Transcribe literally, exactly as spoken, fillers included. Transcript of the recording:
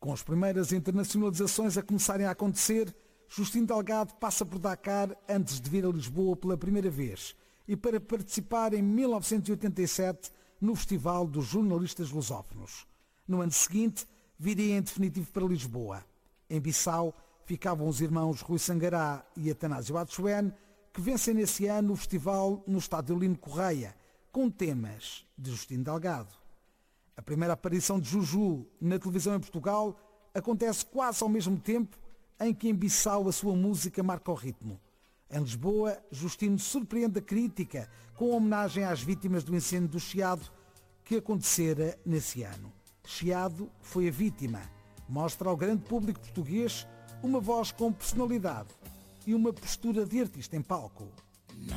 Com as primeiras internacionalizações a começarem a acontecer, Justino Delgado passa por Dakar antes de vir a Lisboa pela primeira vez e para participar em mil novecentos e oitenta e sete no Festival dos Jornalistas Lusófonos. No ano seguinte, viria em definitivo para Lisboa. Em Bissau ficavam os irmãos Rui Sangará e Atanásio Adsuene, que vencem nesse ano o festival no estádio Lino Correia, com temas de Justino Delgado. A primeira aparição de Juju na televisão em Portugal acontece quase ao mesmo tempo em que em Bissau a sua música marca o ritmo. Em Lisboa, Justino surpreende a crítica com a homenagem às vítimas do incêndio do Chiado que acontecera nesse ano. Chiado foi a vítima. Mostra ao grande público português uma voz com personalidade e uma postura de artista em palco.